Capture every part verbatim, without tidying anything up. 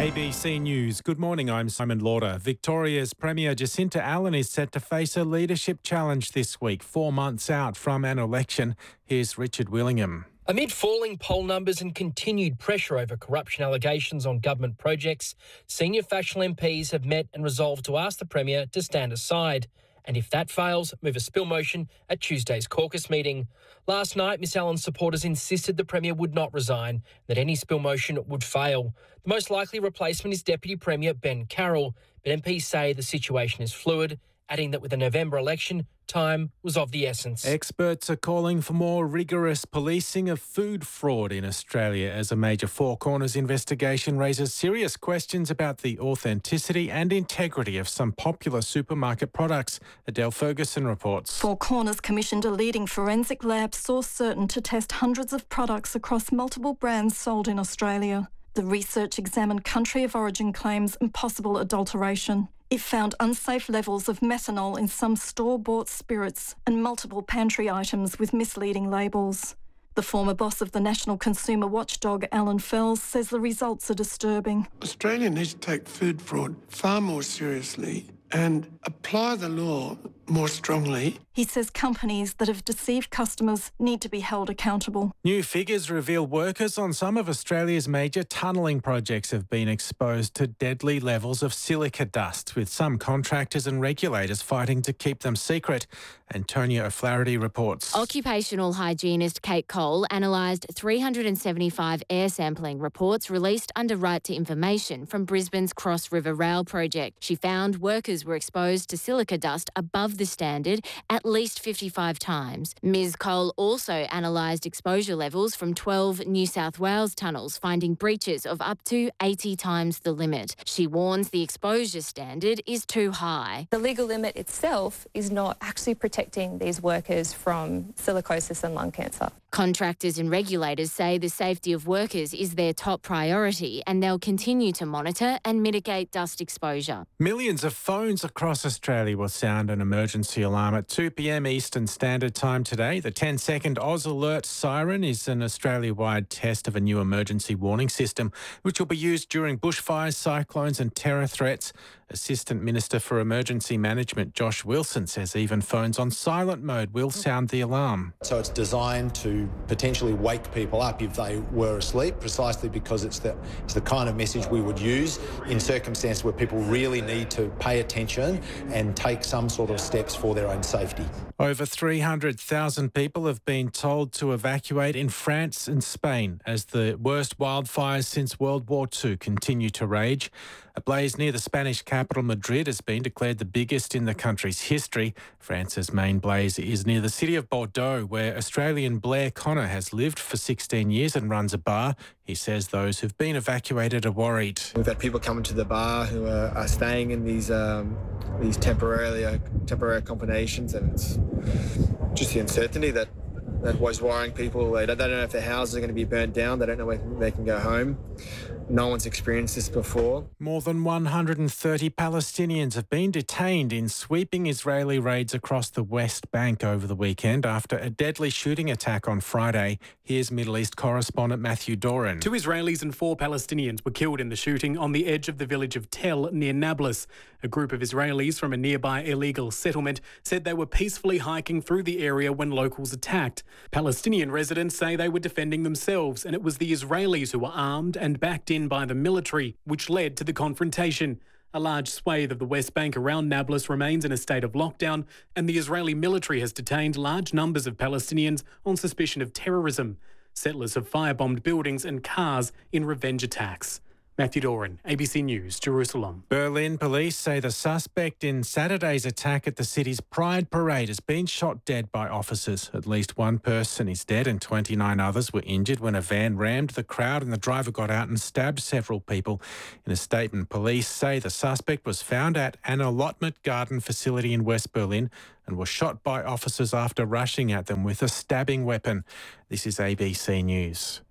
A B C News. Good morning, I'm Simon Lauder. Victoria's Premier Jacinta Allen is set to face a leadership challenge this week, four months out from an election. Here's Richard Willingham. Amid falling poll numbers and continued pressure over corruption allegations on government projects, senior factional M Ps have met and resolved to ask the Premier to stand aside. And if that fails, move a spill motion at Tuesday's caucus meeting. Last night, Miss Allen's supporters insisted the Premier would not resign, that any spill motion would fail. The most likely replacement is Deputy Premier Ben Carroll, but M Ps say the situation is fluid, adding that with the November election, time was of the essence. Experts are calling for more rigorous policing of food fraud in Australia as a major Four Corners investigation raises serious questions about the authenticity and integrity of some popular supermarket products. Adele Ferguson reports. Four Corners commissioned a leading forensic lab, Source Certain, to test hundreds of products across multiple brands sold in Australia. The research examined country of origin claims and possible adulteration. It found unsafe levels of methanol in some store-bought spirits and multiple pantry items with misleading labels. The former boss of the National Consumer Watchdog, Alan Fells, says the results are disturbing. Australia needs to take food fraud far more seriously and apply the law more strongly. He says companies that have deceived customers need to be held accountable. New figures reveal workers on some of Australia's major tunnelling projects have been exposed to deadly levels of silica dust, with some contractors and regulators fighting to keep them secret. Antonia O'Flaherty reports. Occupational hygienist Kate Cole analysed three hundred seventy-five air sampling reports released under Right to Information from Brisbane's Cross River Rail project. She found workers were exposed to silica dust above the standard at least fifty-five times. Miz Cole also analysed exposure levels from twelve New South Wales tunnels, finding breaches of up to eighty times the limit. She warns the exposure standard is too high. The legal limit itself is not actually protecting these workers from silicosis and lung cancer. Contractors and regulators say the safety of workers is their top priority and they'll continue to monitor and mitigate dust exposure. Millions of phones across Australia will sound an emergency alarm at two p m Eastern Standard Time today. The ten second Oz Alert siren is an Australia-wide test of a new emergency warning system which will be used during bushfires, cyclones and terror threats. Assistant Minister for Emergency Management Josh Wilson says even phones on silent mode will sound the alarm. So it's designed to potentially wake people up if they were asleep, precisely because it's the, it's the kind of message we would use in circumstances where people really need to pay attention and take some sort of steps for their own safety. Over three hundred thousand people have been told to evacuate in France and Spain as the worst wildfires since World War Two continue to rage. A blaze near the Spanish capital Madrid has been declared the biggest in the country's history. France's main blaze is near the city of Bordeaux, where Australian Blair Connor has lived for sixteen years and runs a bar. He says those who've been evacuated are worried. We've had people coming to the bar who are, are staying in these um, these temporarily uh, temporary accommodations, and it's just the uncertainty that that was worrying people. They don't, they don't know if their houses are going to be burnt down. They don't know when they can go home. No one's experienced this before. More than one hundred thirty Palestinians have been detained in sweeping Israeli raids across the West Bank over the weekend after a deadly shooting attack on Friday. Here's Middle East correspondent Matthew Doran. Two Israelis and four Palestinians were killed in the shooting on the edge of the village of Tel near Nablus. A group of Israelis from a nearby illegal settlement said they were peacefully hiking through the area when locals attacked. Palestinian residents say they were defending themselves and it was the Israelis who were armed and backed in by the military, which led to the confrontation. A large swathe of the West Bank around Nablus remains in a state of lockdown, and the Israeli military has detained large numbers of Palestinians on suspicion of terrorism. Settlers have firebombed buildings and cars in revenge attacks. Matthew Doran, A B C News, Jerusalem. Berlin police say the suspect in Saturday's attack at the city's Pride Parade has been shot dead by officers. At least one person is dead and twenty-nine others were injured when a van rammed the crowd and the driver got out and stabbed several people. In a statement, police say the suspect was found at an allotment garden facility in West Berlin and was shot by officers after rushing at them with a stabbing weapon. This is A B C News.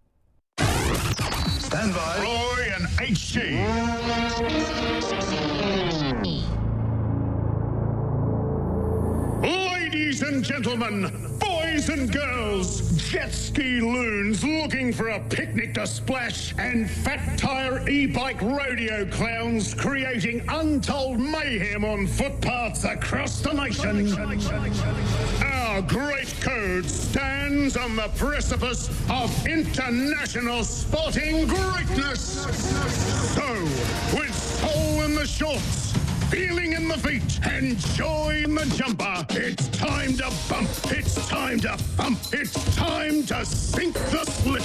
Stand by. Roy and H T. Ladies and gentlemen, boys Boys and girls, jet ski loons looking for a picnic to splash, and fat tyre e-bike rodeo clowns creating untold mayhem on footpaths across the nation. Our great code stands on the precipice of international sporting greatness. So, with soul in the shorts, feeling in the feet, and joy in the jumper, it's time to bump, it's time to bump, it's time to sink the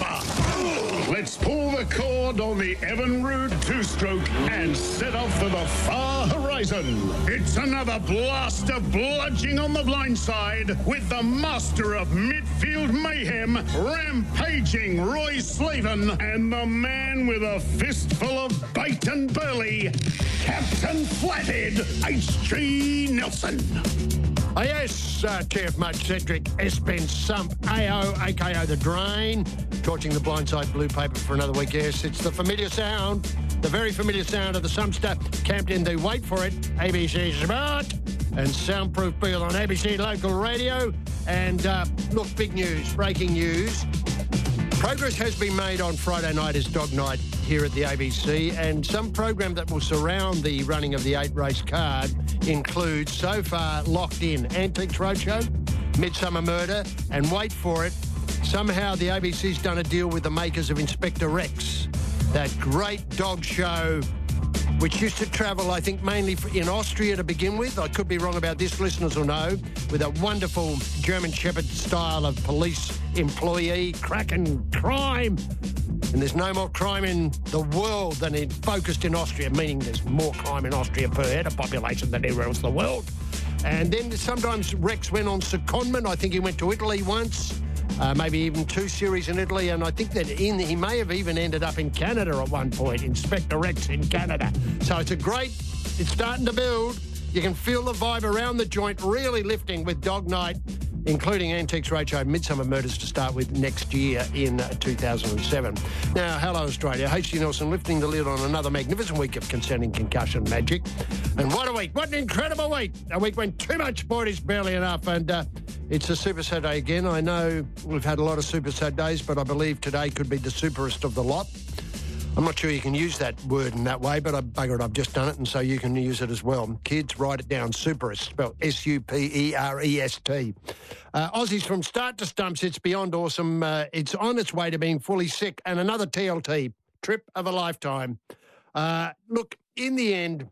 slipper. Let's pull the cord on the Evinrude two-stroke and set off for the far horizon. It's another blast of bludging on the blind side with the master of midfield mayhem, rampaging Roy Slaven, and the man with a fistful of bait and burley, Captain Flathead H G Nelson. Oh, yes, uh, T F Mud Cedric, S. Ben Sump, A O, a k a. The Drain, torching the blindside blue paper for another week. Yes, it's the familiar sound, the very familiar sound of the Sumpster, camped in the, wait for it, A B C Smart and Soundproof Beagle on A B C Local Radio. And, uh, look, big news, breaking news. Progress has been made on Friday night as Dog Night here at the A B C, and some program that will surround the running of the eight-race card includes, so far locked in, Antiques Roadshow, Midsummer Murder, and wait for it, somehow the A B C's done a deal with the makers of Inspector Rex, that great dog show which used to travel, I think, mainly in Austria to begin with. I could be wrong about this, listeners will know, with a wonderful German Shepherd style of police employee, cracking crime. And there's no more crime in the world than in, focused in Austria, meaning there's more crime in Austria per head of population than anywhere else in the world. And then sometimes Rex went on secondment. I think he went to Italy once. Uh, maybe even two series in Italy, and I think that in, he may have even ended up in Canada at one point, Inspector Rex in Canada. So it's a great, it's starting to build. You can feel the vibe around the joint really lifting with Dog Night, including Antiques Roadshow, Midsummer Murders to start with next year in two thousand seven. Now, hello Australia. H G Nelson lifting the lid on another magnificent week of concerning concussion magic. And what a week. What an incredible week. A week when too much sport is barely enough. And uh, it's a Super Saturday again. I know we've had a lot of Super Saturdays, but I believe today could be the superest of the lot. I'm not sure you can use that word in that way, but I bugger it, I've just done it, and so you can use it as well. Kids, write it down. Superest, spelled S U P E R E S T. Uh, Aussies from start to stumps, it's beyond awesome. Uh, it's on its way to being fully sick, and another T L T, trip of a lifetime. Uh, look, in the end,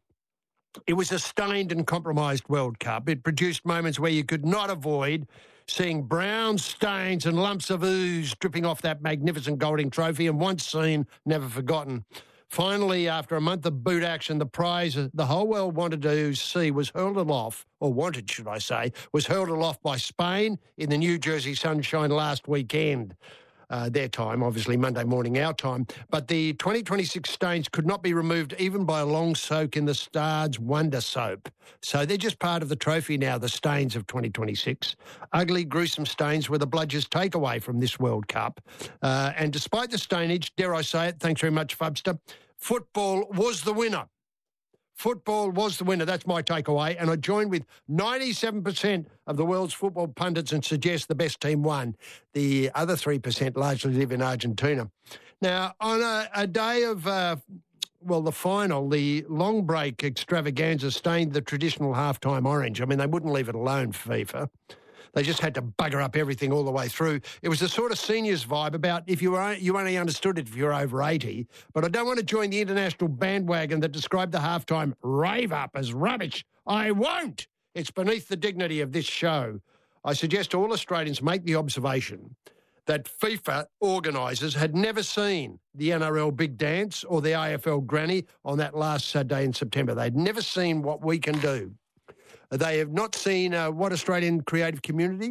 it was a stained and compromised World Cup. It produced moments where you could not avoid seeing brown stains and lumps of ooze dripping off that magnificent Golding trophy, and once seen, never forgotten. Finally, after a month of boot action, the prize the whole world wanted to see was hurled aloft, or wanted, should I say, was hurled aloft by Spain in the New Jersey sunshine last weekend. Uh, their time, obviously Monday morning our time. But the twenty twenty-six stains could not be removed even by a long soak in the Stard's Wonder Soap. So they're just part of the trophy now, the stains of twenty twenty-six. Ugly, gruesome stains were the bludgers' takeaway from this World Cup. Uh, and despite the stainage, dare I say it, thanks very much, Fubster, football was the winner. Football was the winner. That's my takeaway. And I joined with ninety-seven percent of the world's football pundits and suggest the best team won. The other three percent largely live in Argentina. Now, on a, a day of, uh, well, the final, the long break extravaganza stained the traditional halftime orange. I mean, they wouldn't leave it alone, FIFA. They just had to bugger up everything all the way through. It was the sort of seniors vibe about if you were you only understood it if you were over eighty. But I don't want to join the international bandwagon that described the halftime rave-up as rubbish. I won't. It's beneath the dignity of this show. I suggest all Australians make the observation that FIFA organisers had never seen the N R L Big Dance or the A F L Granny on that last Saturday in September. They'd never seen what we can do. They have not seen uh, what Australian creative community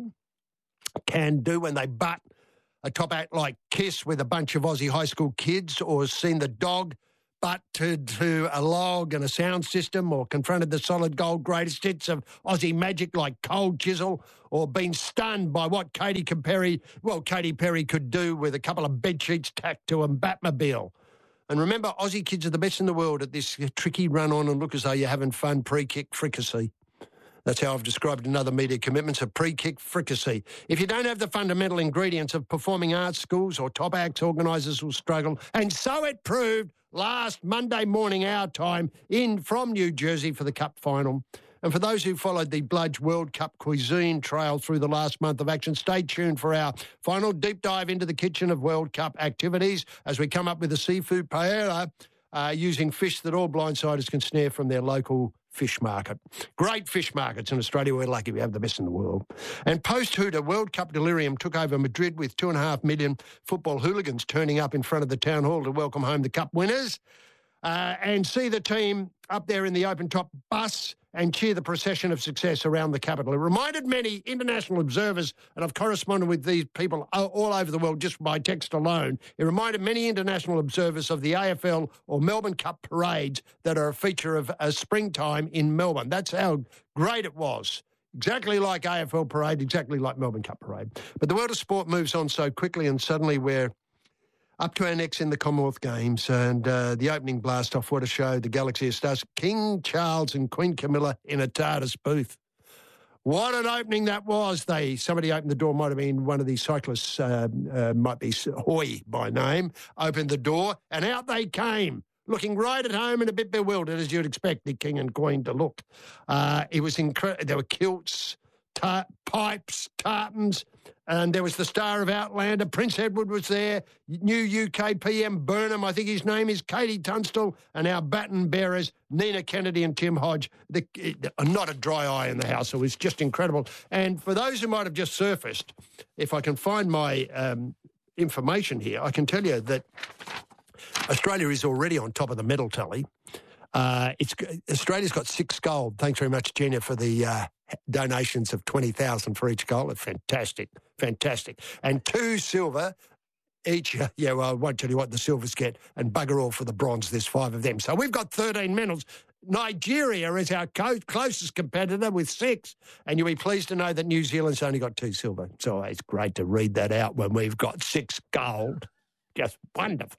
can do when they butt a top act like Kiss with a bunch of Aussie high school kids, or seen the Dog butt to, to a log and a sound system, or confronted the solid gold greatest hits of Aussie magic like Cold Chisel, or been stunned by what Katy Perry, well, Katy Perry could do with a couple of bed sheets tacked to a Batmobile. And remember, Aussie kids are the best in the world at this tricky run on and look as though you're having fun pre-kick fricassee. That's how I've described another media commitment, a pre-kick fricassee. If you don't have the fundamental ingredients of performing arts schools or top acts, organisers will struggle. And so it proved last Monday morning our time in from New Jersey for the Cup final. And for those who followed the Bludge World Cup cuisine trail through the last month of action, stay tuned for our final deep dive into the kitchen of World Cup activities as we come up with a seafood paella uh, using fish that all blindsiders can snare from their local fish market. Great fish markets in Australia. We're lucky we have the best in the world. And post-Hooter, World Cup delirium took over Madrid with two and a half million football hooligans turning up in front of the town hall to welcome home the Cup winners uh, and see the team up there in the open-top bus and cheer the procession of success around the capital. It reminded many international observers, and I've corresponded with these people all over the world just by text alone, it reminded many international observers of the A F L or Melbourne Cup parades that are a feature of a springtime in Melbourne. That's how great it was. Exactly like A F L parade, exactly like Melbourne Cup parade. But the world of sport moves on so quickly, and suddenly we're up to our necks in the Commonwealth Games, and uh, the opening blast-off, what a show, the Galaxy of Stars, King Charles and Queen Camilla in a TARDIS booth. What an opening that was. They Somebody opened the door, might have been one of these cyclists, uh, uh, might be Hoy by name, opened the door, and out they came, looking right at home and a bit bewildered, as you'd expect the King and Queen to look. Uh, it was incredible. There were kilts, tar- pipes, tartans, and there was the star of Outlander. Prince Edward was there. New U K P M Burnham, I think his name is, Katie Tunstall, and our baton bearers, Nina Kennedy and Tim Hodge. The, not a dry eye in the house. It was just incredible. And for those who might have just surfaced, if I can find my um, information here, I can tell you that Australia is already on top of the medal tally. Uh, it's Australia's got six gold. Thanks very much, Gina, for the uh, donations of twenty thousand for each goal. It's fantastic, fantastic. And two silver each. Yeah, well, I won't tell you what the silvers get, and bugger all for the bronze. There's five of them. So we've got thirteen medals. Nigeria is our co- closest competitor with six, and you'll be pleased to know that New Zealand's only got two silver. It's always great to read that out when we've got six gold. Just wonderful.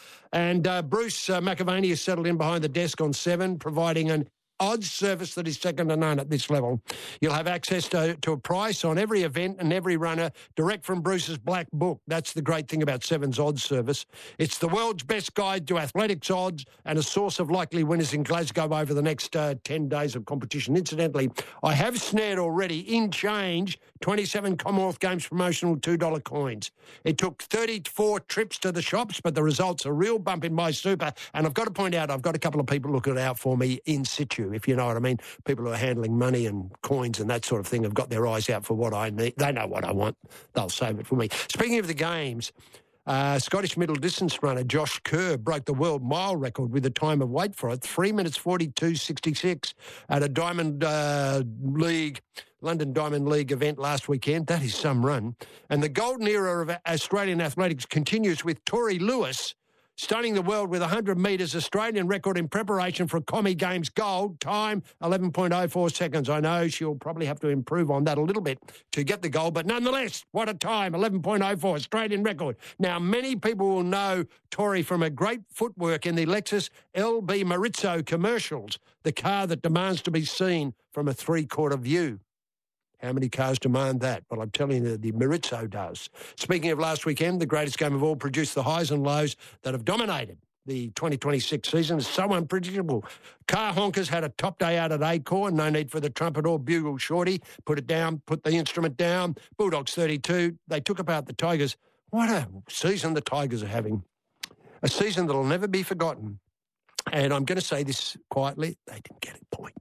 And uh, Bruce uh, McAvaney has settled in behind the desk on seven, providing an odds service that is second to none at this level. You'll have access to, to a price on every event and every runner direct from Bruce's black book. That's the great thing about Seven's odds service. It's the world's best guide to athletics odds and a source of likely winners in Glasgow over the next uh, ten days of competition. Incidentally, I have snared already in change twenty-seven Commonwealth Games promotional two dollar coins. It took thirty-four trips to the shops, but the results are a real bump in my super. And I've got to point out, I've got a couple of people looking out for me in situ, if you know what I mean. People who are handling money and coins and that sort of thing have got their eyes out for what I need. They know what I want. They'll save it for me. Speaking of the games, uh, Scottish middle distance runner Josh Kerr broke the world mile record with a time of, wait for it, three minutes forty-two sixty-six at a Diamond uh, League, London Diamond League event last weekend. That is some run. And the golden era of Australian athletics continues with Tori Lewis stunning the world with a one hundred metres Australian record in preparation for a Commie Games gold. Time, eleven point oh four seconds. I know she'll probably have to improve on that a little bit to get the gold, but nonetheless, what a time, eleven point oh four, Australian record. Now, many people will know Tori from her great footwork in the Lexus L B Marizzo commercials, the car that demands to be seen from a three-quarter view. How many cars demand that? Well, I'm telling you, the Marizzo does. Speaking of last weekend, the greatest game of all produced the highs and lows that have dominated the twenty twenty-six season. It's so unpredictable. Car honkers had a top day out at Acorn. No need for the trumpet or bugle shorty. Put it down, put the instrument down. Bulldogs thirty-two. They took apart the Tigers. What a season the Tigers are having. A season that'll never be forgotten. And I'm going to say this quietly, they didn't get a point.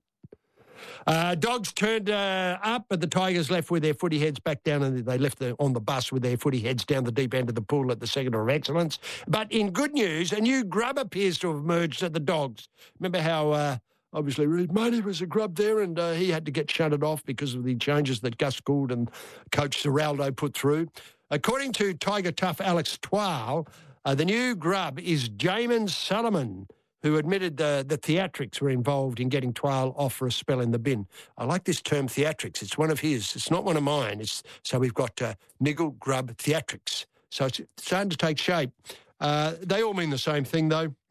Uh, Dogs turned uh, up, but the Tigers left with their footy heads back down, and they left the, on the bus with their footy heads down the deep end of the pool at the Second of Excellence. But in good news, a new grub appears to have emerged at the Dogs. Remember how uh, obviously Reid Money was a grub there, and uh, he had to get shunted off because of the changes that Gus Gould and Coach Ciraldo put through. According to Tiger tough Alex Twal, uh, the new grub is Jamin Solomon, who admitted uh, that theatrics were involved in getting Twal off for a spell in the bin. I like this term theatrics. It's one of his. It's not one of mine. It's, so we've got uh, niggle, grub, theatrics. So it's starting to take shape. Uh, they all mean the same thing, though.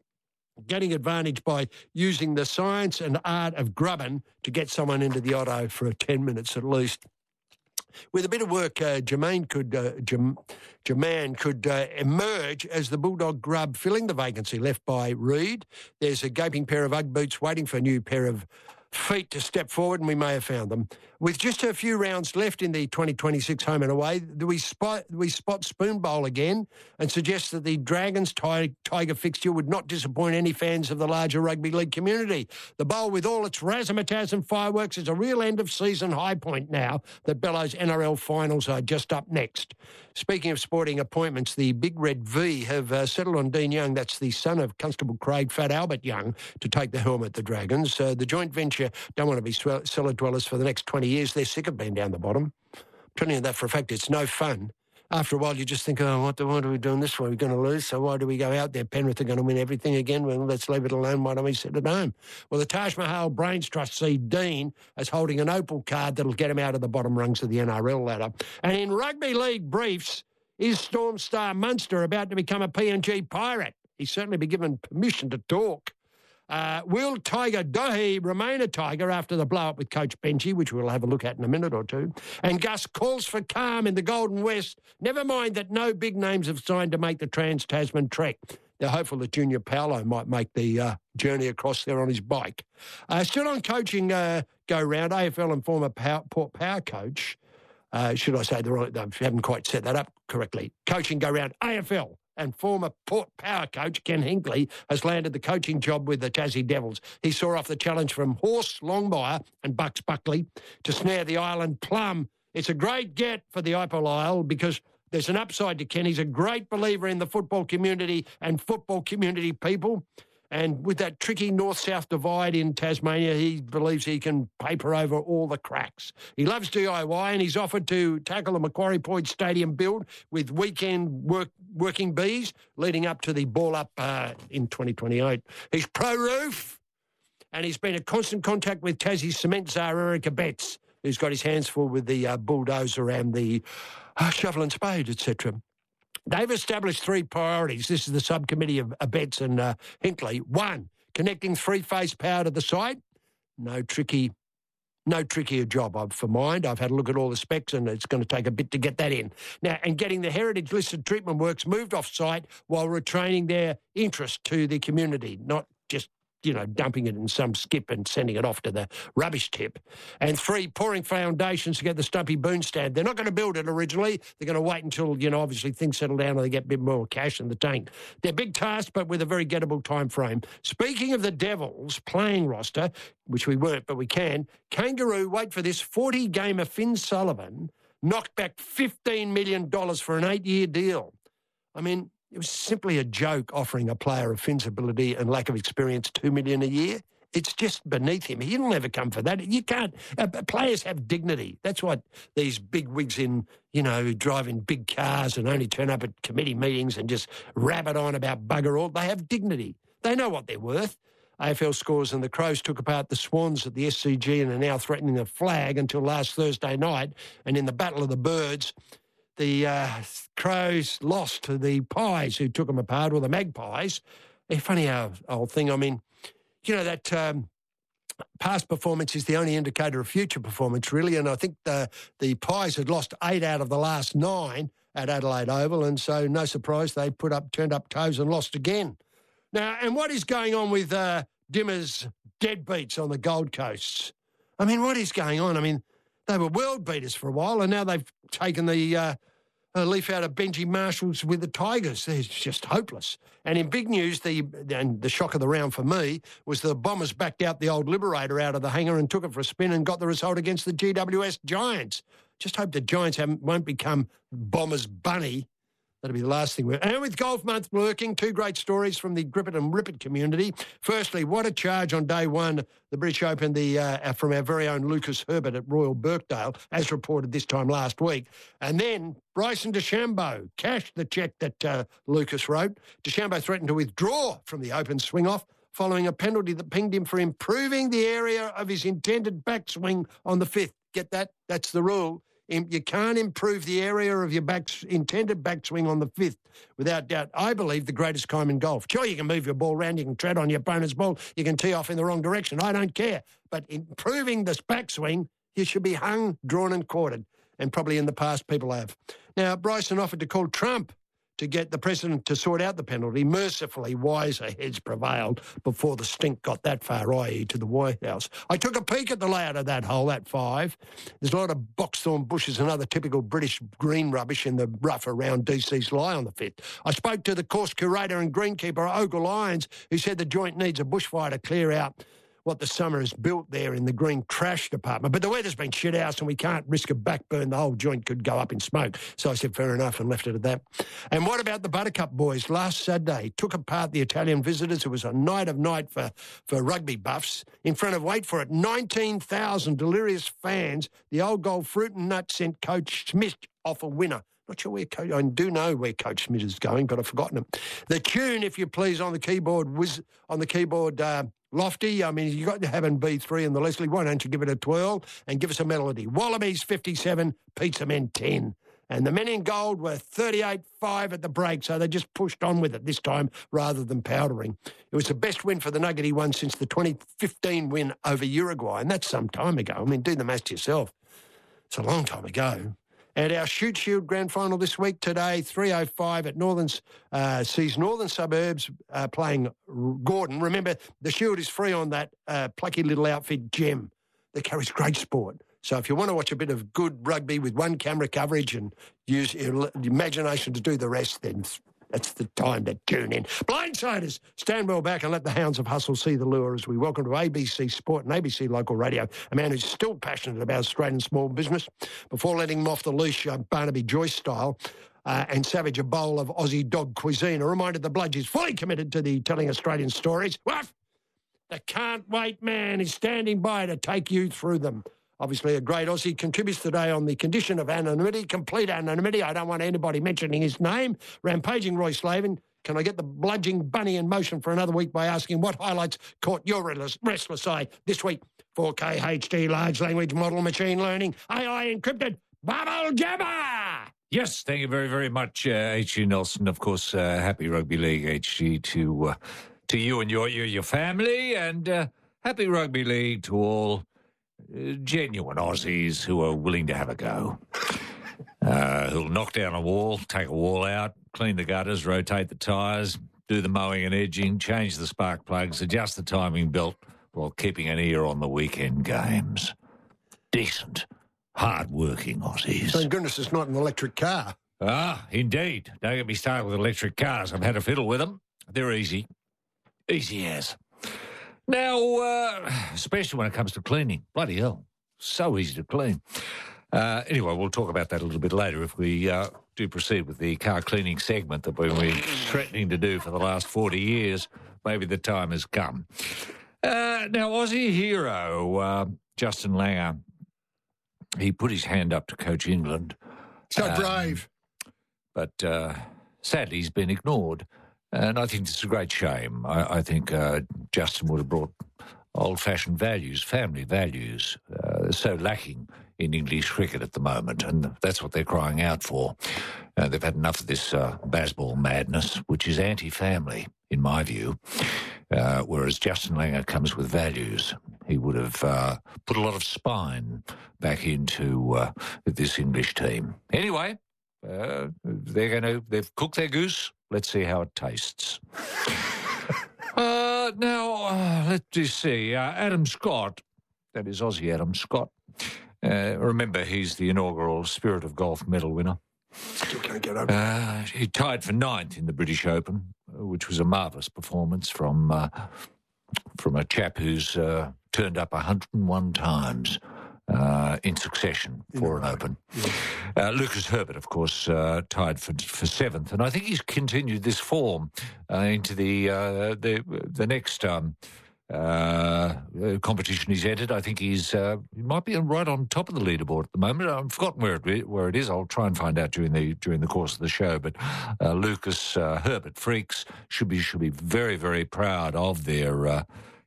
getting advantage by using the science and art of grubbing to get someone into the auto for ten minutes at least. With a bit of work, uh, Jermaine could, uh, Jam- Jermaine could uh, emerge as the Bulldog grub filling the vacancy left by Reid. There's a gaping pair of Ugg boots waiting for a new pair of feet to step forward, and we may have found them. With just a few rounds left in the twenty twenty-six home and away, we spot we spot Spoon Bowl again and suggest that the Dragons tig- Tiger fixture would not disappoint any fans of the larger rugby league community. The bowl, with all its razzmatazz and fireworks, is a real end-of-season high point now that Bellows N R L finals are just up next. Speaking of sporting appointments, the Big Red V have uh, settled on Dean Young, that's the son of Constable Craig Fat Albert Young, to take the helm at the Dragons. Uh, the joint venture don't want to be swell- cellar dwellers for the next twenty years. They're sick of being down the bottom. I'm telling you that for a fact. It's no fun. After a while, you just think, oh, what, the, what are we doing this for? We're going to lose, so why do we go out there? Penrith are going to win everything again. Well, let's leave it alone. Why don't we sit at home? Well, the Taj Mahal Brains Trust see Dean as holding an opal card that'll get him out of the bottom rungs of the N R L ladder. And in rugby league briefs, is Storm Star Munster about to become a P N G pirate? He's certainly been given permission to talk. Uh, will Tiger Dohi remain a Tiger after the blow-up with Coach Benji, which we'll have a look at in a minute or two? And Gus calls for calm in the Golden West. Never mind that no big names have signed to make the Trans-Tasman trek. They're hopeful that Junior Paolo might make the uh, journey across there on his bike. Uh, still on coaching uh, go-round, A F L and former power, Port Power coach, uh, should I say, the right, I haven't quite set that up correctly, coaching go-round, A F L. And former Port Power coach Ken Hinkley has landed the coaching job with the Tassie Devils. He saw off the challenge from Horst Longmire and Bucks Buckley to snare the Island Plum. It's a great get for the Ipol Isle because there's an upside to Ken. He's a great believer in the football community and football community people. And with that tricky north-south divide in Tasmania, he believes he can paper over all the cracks. He loves D I Y and he's offered to tackle the Macquarie Point Stadium build with weekend work, working bees leading up to the ball up uh, in twenty twenty-eight. He's pro-roof and he's been in constant contact with Tassie's cement czar, Erica Betts, who's got his hands full with the uh, bulldozer and the uh, shovel and spade, et cetera. They've established three priorities. This is the subcommittee of Betts and uh, Hinkley. One, connecting three-phase power to the site. No tricky, no trickier job for mind. I've had a look at all the specs and it's going to take a bit to get that in. Now, and getting the heritage listed treatment works moved off-site while retaining their interest to the community, not just you know, dumping it in some skip and sending it off to the rubbish tip. And three, pouring foundations to get the Stumpy Boon stand. They're not going to build it originally. They're going to wait until, you know, obviously things settle down and they get a bit more cash in the tank. They're big tasks, but with a very gettable time frame. Speaking of the Devils playing roster, which we weren't, but we can, Kangaroo, wait for this, forty-gamer Finn Sullivan knocked back fifteen million dollars for an eight-year deal. I mean, it was simply a joke offering a player of Finn's ability and lack of experience two million dollars a year. It's just beneath him. He'll never come for that. You can't. Uh, players have dignity. That's what these big wigs in, you know, driving big cars and only turn up at committee meetings and just rabbit on about bugger all. They have dignity. They know what they're worth. A F L scores and the Crows took apart the Swans at the S C G and are now threatening the flag until last Thursday night. And in the Battle of the Birds, the uh, Crows lost to the Pies who took them apart, or the Magpies. A funny old thing. I mean, you know, that um, past performance is the only indicator of future performance, really. And I think the, the Pies had lost eight out of the last nine at Adelaide Oval. And so no surprise they put up, turned up toes and lost again. Now, and what is going on with uh, Dimmer's deadbeats on the Gold Coast? I mean, what is going on? I mean, they were world beaters for a while, and now they've taken the uh, a leaf out of Benji Marshall's with the Tigers. It's just hopeless. And in big news, the and the shock of the round for me was the Bombers backed out the old Liberator out of the hangar and took it for a spin and got the result against the G W S Giants. Just hope the Giants haven't, won't become Bombers Bunny. That'll be the last thing. We're, and with Golf Month lurking, two great stories from the Grip It and Rip It community. Firstly, what a charge on day one, the British Open, the uh, from our very own Lucas Herbert at Royal Birkdale, as reported this time last week. And then Bryson DeChambeau cashed the cheque that uh, Lucas wrote. DeChambeau threatened to withdraw from the Open swing-off following a penalty that pinged him for improving the area of his intended backswing on the fifth. Get that? That's the rule. Im- You can't improve the area of your back, intended backswing on the fifth, without doubt. I believe the greatest time in golf. Sure, you can move your ball around, you can tread on your opponent's ball, you can tee off in the wrong direction. I don't care. But improving this backswing, you should be hung, drawn and quartered. And probably in the past people have. Now, Bryson offered to call Trump to get the president to sort out the penalty. Mercifully, wiser heads prevailed before the stink got that far, that is to the White House. I took a peek at the layout of that hole, that five. There's a lot of boxthorn bushes and other typical British green rubbish in the rough around D C's lie on the fifth. I spoke to the course curator and greenkeeper at Ogle Irons, who said the joint needs a bushfire to clear out what the summer has built there in the green trash department. But the weather's been shit house and we can't risk a backburn. The whole joint could go up in smoke. So I said, fair enough, and left it at that. And what about the Buttercup boys? Last Saturday, took apart the Italian visitors. It was a night of night for, for rugby buffs. In front of, wait for it, nineteen thousand delirious fans. The old gold fruit and nut sent Coach Smith off a winner. Not sure where Coach, I do know where Coach Smith is going, but I've forgotten him. The tune, if you please, on the keyboard was on the keyboard. Uh, Lofty, I mean, you got to have an B three in the Leslie. Why don't you give it a twirl and give us a melody? Wallabies fifty-seven, Pizza Men ten. And the men in gold were thirty-eight five at the break, so they just pushed on with it this time rather than powdering. It was the best win for the Nuggety one since the twenty fifteen win over Uruguay, and that's some time ago. I mean, do the maths yourself. It's a long time ago. And our Shoot Shield Grand Final this week today, three oh five at Northern, uh, sees Northern Suburbs uh, playing Gordon. Remember, the Shield is free on that uh, plucky little outfit, Gem, that carries great sport. So if you want to watch a bit of good rugby with one camera coverage and use your imagination to do the rest, then that's the time to tune in. Blindsiders, stand well back and let the hounds of hustle see the lure as we welcome to A B C Sport and A B C Local Radio, a man who's still passionate about Australian small business. Before letting him off the leash, uh, Barnaby Joyce style, uh, and savage a bowl of Aussie dog cuisine. A reminder the Bludge is fully committed to the telling Australian stories. What? The can't wait man is standing by to take you through them. Obviously, a great Aussie contributes today on the condition of anonymity, complete anonymity. I don't want anybody mentioning his name. Rampaging Roy Slavin. Can I get the bludging bunny in motion for another week by asking what highlights caught your restless eye this week? four K H D, large language model, machine learning, A I encrypted, bubble jabber! Yes, thank you very, very much, uh, H G Nelson. Of course, uh, happy Rugby League, H G, to uh, to you and your your, your family, and uh, happy Rugby League to all Uh, genuine Aussies who are willing to have a go, uh, who'll knock down a wall, take a wall out, clean the gutters, rotate the tyres, do the mowing and edging, change the spark plugs, adjust the timing belt while keeping an ear on the weekend games. Decent, hard-working Aussies. Thank goodness it's not an electric car. Ah, indeed. Don't get me started with electric cars. I've had a fiddle with them. They're easy. Easy as. Now, uh, especially when it comes to cleaning. Bloody hell. So easy to clean. Uh, anyway, we'll talk about that a little bit later if we uh, do proceed with the car cleaning segment that we've been threatening to do for the last forty years. Maybe the time has come. Uh, now, Aussie hero uh, Justin Langer, he put his hand up to coach England. So um, brave. But uh, sadly, he's been ignored. And I think it's a great shame. I, I think uh, Justin would have brought old-fashioned values, family values, uh, so lacking in English cricket at the moment, and that's what they're crying out for. Uh, they've had enough of this uh, baseball madness, which is anti-family, in my view, uh, whereas Justin Langer comes with values. He would have uh, put a lot of spine back into uh, this English team. Anyway, uh, they're going to, they've cooked their goose. Let's see how it tastes. uh, now, uh, let's just see. Uh, Adam Scott, that is Aussie Adam Scott. Uh, remember, he's the inaugural Spirit of Golf medal winner. Still can't get over uh, He tied for ninth in the British Open, which was a marvellous performance from uh, from a chap who's uh, turned up one hundred and one times uh, in succession for an Open. Yeah. Uh, Lucas Herbert, of course, uh, tied for for seventh, and I think he's continued this form uh, into the uh, the the next um, uh, competition he's entered. I think he's uh, he might be right on top of the leaderboard at the moment. I've forgotten where it where it is. I'll try and find out during the during the course of the show. But uh, Lucas uh, Herbert Freaks should be should be very very proud of their uh,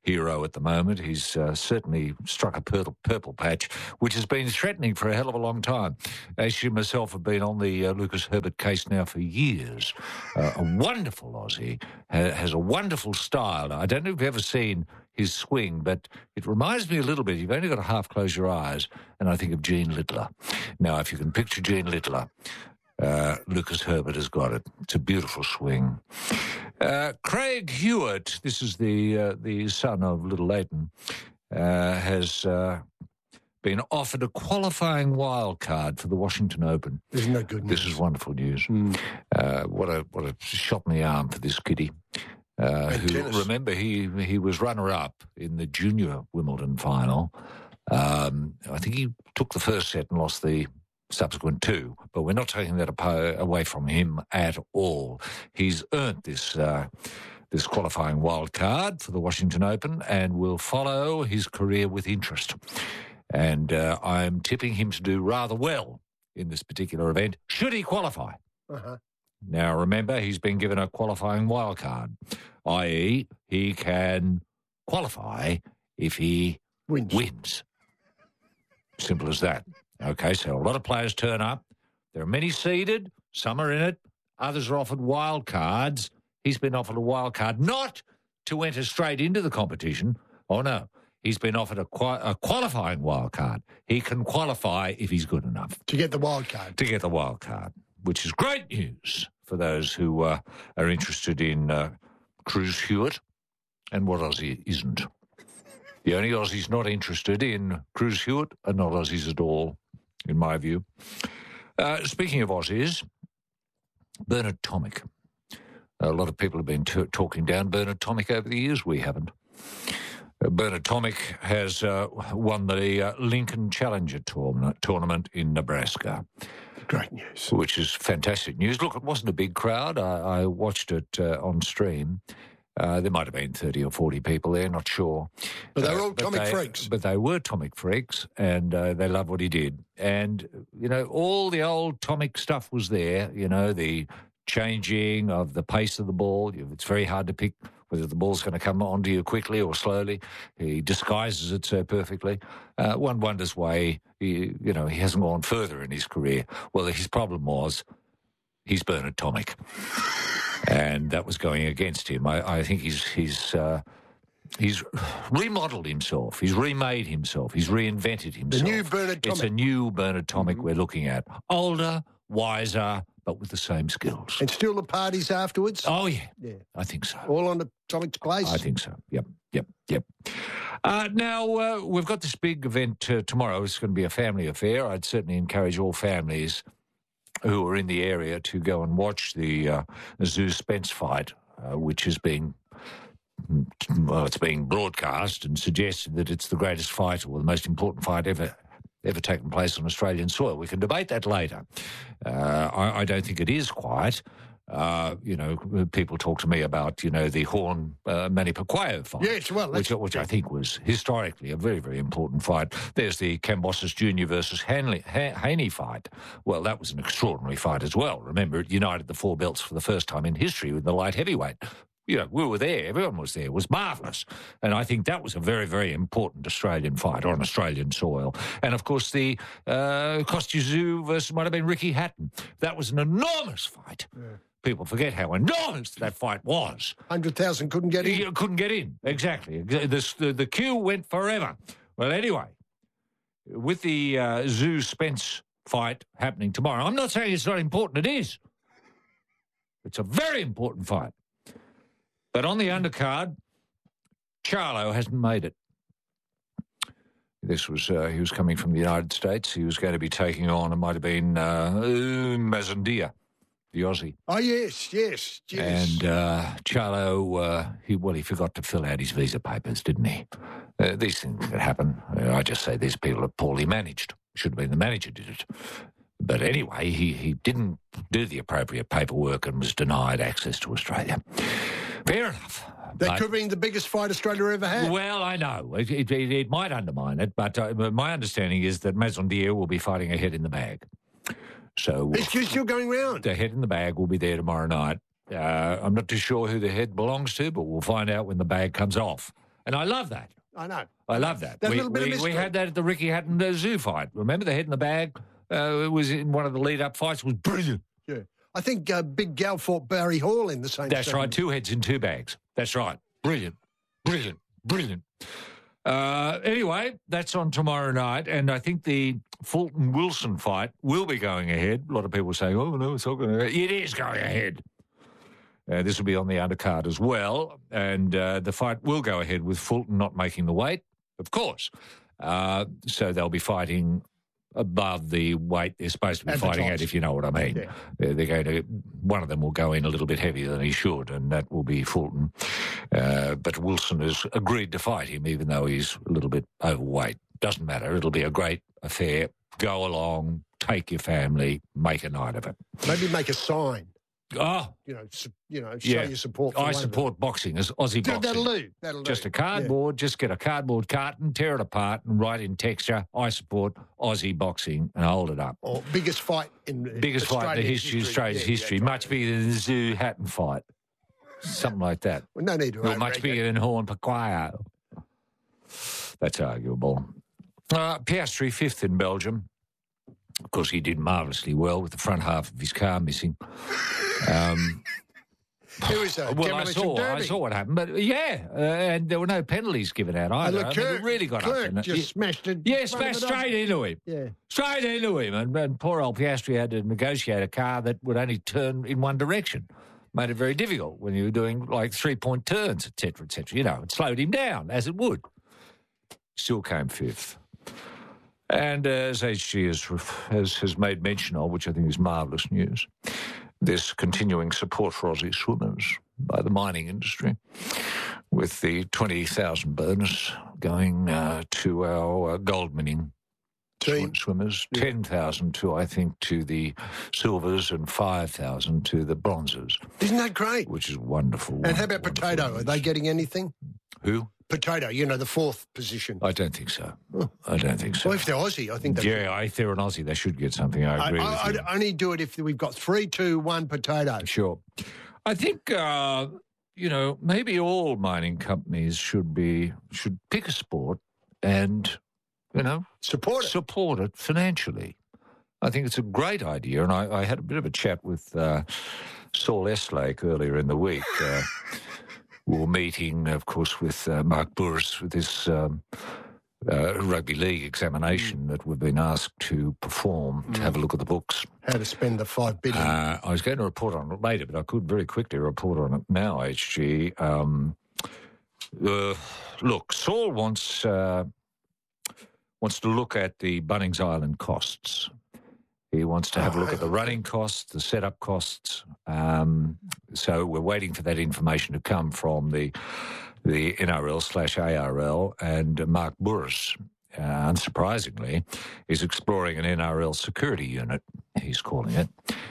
hero at the moment. He's uh, certainly struck a purple, purple patch, which has been threatening for a hell of a long time. As she myself have been on the uh, Lucas Herbert case now for years. Uh, a wonderful Aussie, ha- has a wonderful style. I don't know if you've ever seen his swing, but it reminds me a little bit, you've only got to half close your eyes, and I think of Gene Littler. Now, if you can picture Gene Littler, uh, Lucas Herbert has got it. It's a beautiful swing. Uh, Craig Hewitt, this is the uh, the son of Little Leighton, uh, has uh, been offered a qualifying wild card for the Washington Open. Isn't that good news? This is wonderful news. Mm. Uh, what a what a shot in the arm for this kiddie. Uh, who, tennis. remember, he he was runner-up in the junior Wimbledon final. Um, I think he took the first set and lost the subsequent two, but we're not taking that apo- away from him at all. He's earned this uh, this qualifying wild card for the Washington Open and will follow his career with interest. And uh, I'm tipping him to do rather well in this particular event, should he qualify. Uh-huh. Now, remember, he's been given a qualifying wild card, that is he can qualify if he wins. wins. Simple as that. Okay, so a lot of players turn up. There are many seeded. Some are in it. Others are offered wild cards. He's been offered a wild card not to enter straight into the competition. Oh, no. He's been offered a, qua- a qualifying wild card. He can qualify if he's good enough. To get the wild card. To get the wild card, which is great news for those who uh, are interested in uh, Cruz Hewitt. And what Aussie isn't? The only Aussies not interested in Cruz Hewitt are not Aussies at all, in my view. Uh, speaking of Aussies, Bernard Tomic. A lot of people have been t- talking down Bernard Tomic over the years. We haven't. Uh, Bernard Tomic has uh, won the uh, Lincoln Challenger tournament, tournament in Nebraska. Great news. Which is fantastic news. Look, it wasn't a big crowd. I, I watched it uh, on stream. Uh, there might have been thirty or forty people there, not sure. But they were all uh, Tomic they, freaks. But they were Tomic freaks, and uh, they loved what he did. And, you know, all the old Tomic stuff was there, you know, the changing of the pace of the ball. It's very hard to pick whether the ball's going to come onto you quickly or slowly. He disguises it so perfectly. Uh, one wonders why, he, you know, he hasn't gone further in his career. Well, his problem was he's Bernard Tomic. And that was going against him. I, I think he's he's uh, he's remodeled himself. He's remade himself. He's reinvented himself. The new Bernard Tomic. It's a new Bernard Tomic mm-hmm. we're looking at. Older, wiser, but with the same skills. And still the parties afterwards? Oh, yeah. Yeah. I think so. All on the Tomic's place? I think so. Yep, yep, yep. Uh, now, uh, we've got this big event uh, tomorrow. It's going to be a family affair. I'd certainly encourage all families who are in the area to go and watch the uh, Zoo Spence fight, uh, which is being, well, it's being broadcast and suggested that it's the greatest fight or the most important fight ever ever taken place on Australian soil. We can debate that later. Uh, I, I don't think it is quite. Uh, you know, people talk to me about, you know, the Horn uh, Manny Pacquiao fight. Yes, well, which, which I think was historically a very, very important fight. There's the Kambosos Junior versus Hanley, ha- Haney fight. Well, that was an extraordinary fight as well. Remember, it united the four belts for the first time in history with the light heavyweight. You know, we were there. Everyone was there. It was marvellous. And I think that was a very, very important Australian fight on Australian soil. And, of course, the uh, Kostya Tszyu versus might have been Ricky Hatton. That was an enormous fight. Yeah. People forget how enormous that fight was. one hundred thousand couldn't get in. You couldn't get in, exactly. The, the, the queue went forever. Well, anyway, with the uh, Tszyu-Spence fight happening tomorrow, I'm not saying it's not important. It is. It's a very important fight. But on the undercard, Charlo hasn't made it. This was, uh, he was coming from the United States. He was going to be taking on, it might have been uh, Mazandia, the Aussie. Oh, yes, yes, yes. And uh, Charlo, uh, he, well, he forgot to fill out his visa papers, didn't he? Uh, these things can happen. Uh, I just say these people are poorly managed. Should have been the manager did it. But anyway, he, he didn't do the appropriate paperwork and was denied access to Australia. Fair enough. That but, could have been the biggest fight Australia ever had. Well, I know. It, it, it, it might undermine it, but uh, my understanding is that Mazandia will be fighting a head in the bag. So it's still going round. The head in the bag will be there tomorrow night. Uh, I'm not too sure who the head belongs to, but we'll find out when the bag comes off. And I love that. I know. I love that. There's we, a little bit of we, we mystery. had that at the Ricky Hatton uh, Zoo fight. Remember the head in the bag? Uh, it was in one of the lead-up fights. It was brilliant. Yeah. I think uh, Big Gal fought Barry Hall in the same That's segment. right. Two heads in two bags. That's right. Brilliant. Brilliant. Brilliant. Uh, anyway, that's on tomorrow night, and I think the Fulton-Wilson fight will be going ahead. A lot of people are saying, oh, no, it's not going to. It is going ahead. Uh, this will be on the undercard as well, and uh, the fight will go ahead with Fulton not making the weight, of course. Uh, so they'll be fighting above the weight they're supposed to be fighting at, if you know what I mean. Yeah. They're, they're going to. One of them will go in a little bit heavier than he should, and that will be Fulton. Uh, but Wilson has agreed to fight him, even though he's a little bit overweight. Doesn't matter. It'll be a great affair. Go along, take your family, make a night of it. Maybe make a sign. Oh, You know, su- you know, show yeah. your support. For I one of support boxing as Aussie them. boxing. That'll do. That'll do. Just a cardboard, just get a cardboard carton, tear it apart and write in texture, I support Aussie boxing, and hold it up. Or biggest fight in Biggest fight in the Australia's history, Australia's Yeah, history. yeah, Much bigger than the Zoo Hatton fight. Something like that. Well, no need to Or much overrate bigger it. than Horn Paquayo. That's arguable. Uh, Piastri, fifth in Belgium. Of course, he did marvellously well with the front half of his car missing. Um, It was a well, I demolition saw, derby. I saw what happened, but yeah, uh, and there were no penalties given out either. And I mean, Leclerc, it really got Leclerc up in it. just Yeah. smashed it. Yeah, in front of smashed it up. straight into him. Yeah. Straight into him. And, and poor old Piastri had to negotiate a car that would only turn in one direction. Made it very difficult when you were doing like three-point turns, et cetera, et cetera. You know, it slowed him down, as it would. Still came fifth. And uh, as H G has, has, has made mention of, which I think is marvellous news, this continuing support for Aussie swimmers by the mining industry, with the twenty thousand bonus going uh, to our uh, gold minning Team. sw- swimmers, yeah. ten thousand to, I think, to the silvers and five thousand to the bronzes. Isn't that great? Which is wonderful. And how about Potato? Are they getting anything? Who? Potato, you know, the fourth position. I don't think so. Oh. I don't think so. Well, if they're Aussie, I think they Yeah, if they're an Aussie, they should get something. I agree I, with I, you. I'd only do it if we've got three, two, one Potato. Sure. I think, uh, you know, maybe all mining companies should be, should pick a sport and, you know, support it. Support it financially. I think it's a great idea. And I, I had a bit of a chat with uh, Saul Estlake earlier in the week. Uh, we were meeting, of course, with uh, Mark Burris with this um, uh, rugby league examination that we've been asked to perform, mm. to have a look at the books. How to spend the five billion. Uh, I was going to report on it later, but I could very quickly report on it now, H G. Um, uh, look, Saul wants uh, wants to look at the Bunnings Island costs. He wants to have a look at the running costs, the setup costs. Um, so we're waiting for that information to come from the the N R L slash A R L, and Mark Burris, uh, unsurprisingly, is exploring an N R L security unit, he's calling it.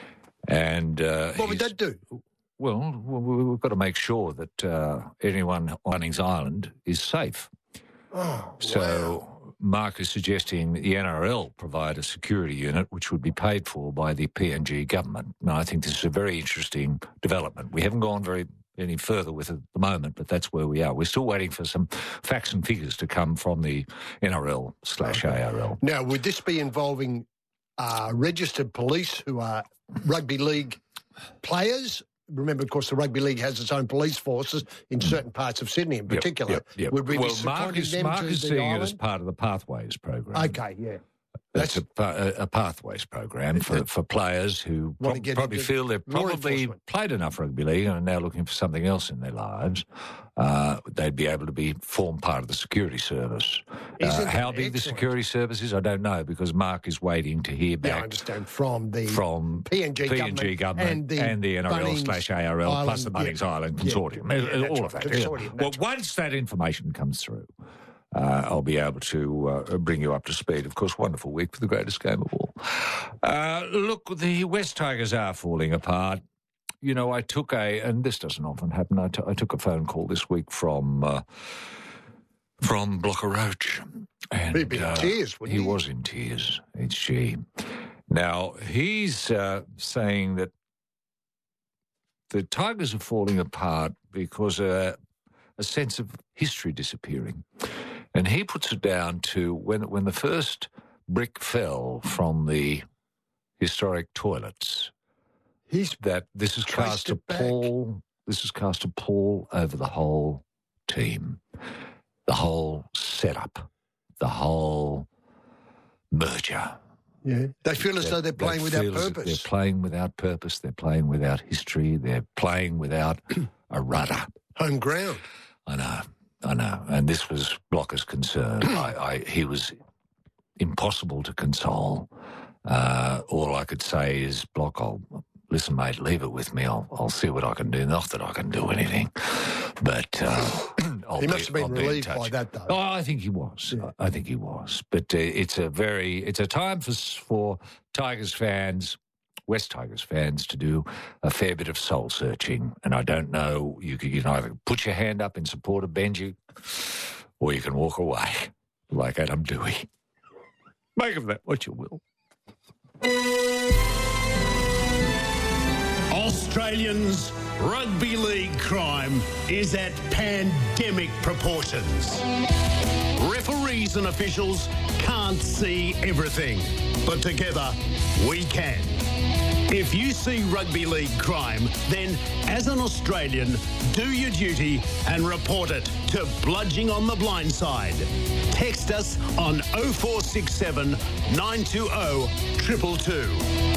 And uh, what would that do? Well, we've got to make sure that uh, anyone on Bunnings Island is safe. Oh, so. Wow. Mark is suggesting the N R L provide a security unit which would be paid for by the P N G government. Now, I think this is a very interesting development. We haven't gone very any further with it at the moment, but that's where we are. We're still waiting for some facts and figures to come from the N R L slash A R L. Now, would this be involving uh, registered police who are rugby league players? Remember, of course, the rugby league has its own police forces in certain parts of Sydney in particular. Yep, yep, yep. Would we well, be Mark is, them Mark to is the seeing island? it as part of the Pathways program. Okay, yeah. That's, That's a, a, a Pathways program for, for players who pro- probably feel they've probably played enough rugby league and are now looking for something else in their lives. Uh, they'd be able to be form part of the security service. Uh, how big excellent. the security service is, I don't know, because Mark is waiting to hear back. Yeah, I understand, from the from P N G, P N G government, government and, the and the N R L slash A R L Island, plus the Bunnings yeah, Island yeah, Consortium. Yeah, yeah, all right, of that. Consortium, Yeah. Well, right. once that information comes through, Uh, I'll be able to uh, bring you up to speed. Of course, wonderful week for the greatest game of all. Uh, look, the West Tigers are falling apart. You know, I took a, and this doesn't often happen, I, t- I took a phone call this week from uh, from Blocker Roach. And, He'd be in uh, tears, wouldn't he? he? was in tears, H G. Now, he's uh, saying that the Tigers are falling apart because uh, a sense of history disappearing. And he puts it down to when when the first brick fell from the historic toilets, He's that this has cast a pall, this has cast a pall over the whole team, the whole setup, the whole merger. Yeah, they feel as They- though they're they playing without feel as if purpose. They're playing without purpose. They're playing without history. They're playing without a rudder. Home ground. I know, I know. And this was Blocker's concern. I, I, he was impossible to console. Uh, all I could say is, Block, I'll, listen, mate, leave it with me. I'll, I'll see what I can do. Not that I can do anything, but uh, I'll He be, must have been I'll be in relieved touch. by that, though. Oh, I think he was. I think he was. But uh, it's a very, it's a time for for Tigers fans, West Tigers fans, to do a fair bit of soul searching. And I don't know, you can, you can either put your hand up in support of Benji, or you can walk away like Adam Dewey. Make of that what you will. Australians, rugby league crime is at pandemic proportions. Referees and officials can't see everything, but together we can. If you see rugby league crime, then as an Australian, do your duty and report it to Bludging on the Blindside. Text us on oh four six seven, nine two oh, two two two.